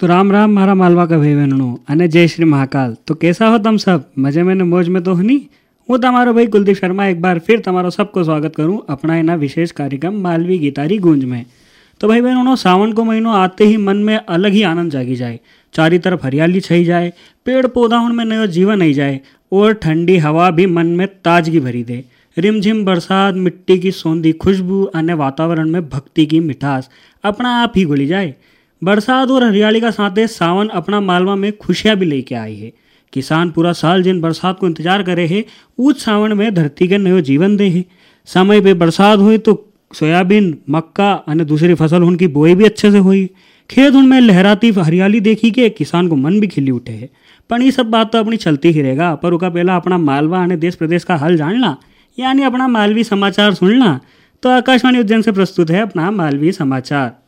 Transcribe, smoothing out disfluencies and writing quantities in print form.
तो राम राम मारा मालवा का भाई बहनों अने जय श्री महाकाल। तो कैसा हो तुम सब, मजे में ने मौज में तो हनी। હું તમારો ભાઈ कुलदीप शर्मा एक बार फिर તમારો सबको स्वागत करूं अपना इना विशेष कार्यक्रम मालवी गीतारी गूंज में। तो भाई बहनों, सावन को महीनों आते ही मन में अलग ही आनंद जागी जाए, चारी तरफ हरियाली छई जाए, पेड़ पौधा में नयो जीवन आई जाए और ठंडी हवा भी मन में ताजगी भरी दे। रिमझिम बरसात, मिट्टी की सौंधी खुशबू अने वातावरण में भक्ति की मिठास अपना आप ही घुली जाए। बरसात और हरियाली का साथ सावन अपना मालवा में खुशियाँ भी लेके आई है। किसान पूरा साल जिन बरसात को इंतजार करे है, उस सावन में धरती के नयो जीवन दे है। समय पे बरसात हुई तो सोयाबीन, मक्का अने दूसरी फसल उनकी बोई भी अच्छे से हुई। खेत उनमें लहराती हरियाली देखी के किसान को मन भी खिली उठे है। पर ये सब बात तो अपनी चलती ही रहेगा, पर उका पहला अपना मालवा अने देश प्रदेश का हाल जानना, यानी अपना मालवी समाचार सुनना। तो आकाशवाणी उज्जैन से प्रस्तुत है अपना मालवी समाचार।